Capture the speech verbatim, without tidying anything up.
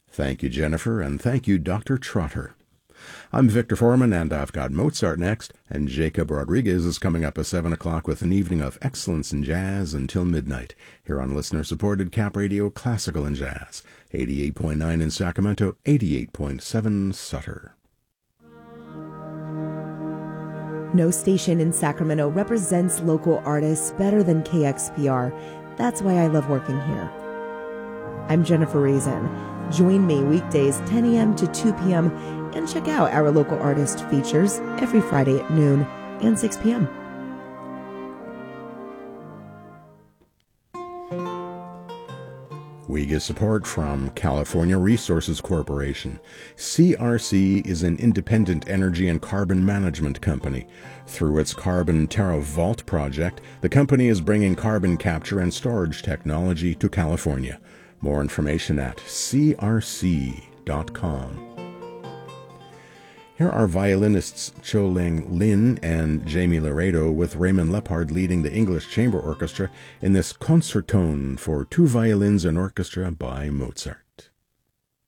Thank you, Jennifer, and thank you, Doctor Trotter. I'm Victor Foreman, and I've got Mozart next, and Jacob Rodriguez is coming up at seven o'clock with an evening of excellence in jazz until midnight, here on listener-supported Cap Radio Classical and Jazz, eighty-eight point nine in Sacramento, eighty-eight point seven Sutter. No station in Sacramento represents local artists better than K X P R. That's why I love working here. I'm Jennifer Reason. Join me weekdays ten a.m. to two p.m. and check out our local artist features every Friday at noon and six p.m. We get support from California Resources Corporation. C R C is an independent energy and carbon management company. Through its Carbon Terra Vault project, the company is bringing carbon capture and storage technology to California. More information at c r c dot com. Here are violinists Cho Ling Lin and Jamie Laredo with Raymond Lepard leading the English Chamber Orchestra in this concertone for two violins and orchestra by Mozart.